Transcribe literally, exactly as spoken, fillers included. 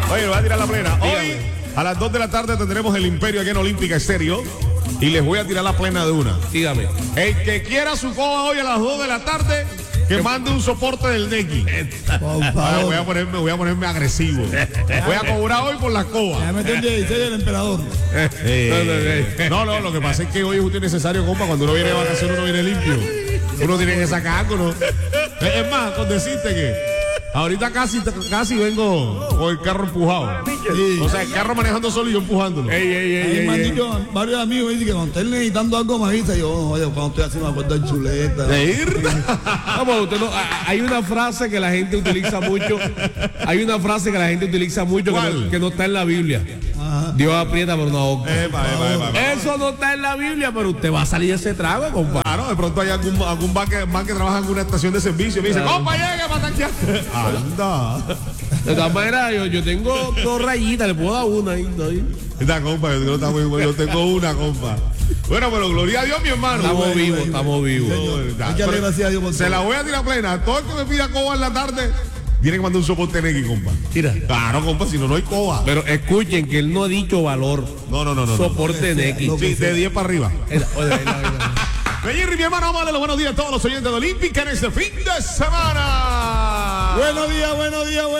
Oye, lo voy a tirar la plena. Hoy, a las dos de la tarde, tendremos el Imperio aquí en Olímpica Estéreo. Y les voy a tirar la plena de una. Dígame. El que quiera su coba hoy a las dos de la tarde, que mande un soporte del Neki. Ahora voy a ponerme, voy a ponerme agresivo. Voy a cobrar hoy por las cobas. Ya metió el dieciséis del emperador. Eh, no, no, lo que pasa es que hoy es un necesario, compa. Cuando uno viene de vacaciones, uno viene limpio. Uno tiene que sacar algo, ¿no? Es más, con decirte que ahorita casi, casi vengo con el carro empujado. Sí. O sea, el carro manejando solo y yo empujándolo. Ey, ey, ey, Ahí ey, me han ey. dicho varios amigos dicen que cuando estén necesitando algo me avisa. Y yo, oye, cuando estoy haciendo me acuerdo de chuleta. ¿De ir? Vamos, usted no, a- hay una frase que la gente utiliza mucho. Hay una frase que la gente utiliza mucho que ¿Cuál? no, que no está en la Biblia. Ajá. Dios aprieta pero no ahoga. Epa, epa, epa, epa. Eso no está en la Biblia, pero usted va a salir de ese trago, compadre. Claro, de pronto hay algún, algún man, que, man que trabaja en una estación de servicio y me dice, compa, llegue para tanquear. Anda. De todas maneras, yo, yo tengo dos rayitas, le puedo dar una ahí. ahí. Esta compa, yo, está muy bueno, yo tengo una, compa. Bueno, pero gloria a Dios, mi hermano. Estamos Bueno, vivos, bueno. estamos vivos. Ya, Hay que darle pero gracias a Dios por se todo. la voy a tirar plena. Todo el que me pida coba en la tarde, tiene que mandar un soporte Neki, compa. Mira. Claro, compa, si no, no hay coba. Pero escuchen que él no ha dicho valor. No, no, no, no. no. Soporte de X. Sí, de diez para arriba. Era- oye, era- era- Jerry, mi hermano, vamos a darle los buenos días a todos los oyentes de Olímpica en este fin de semana. Buenos días, buenos días, buenos días.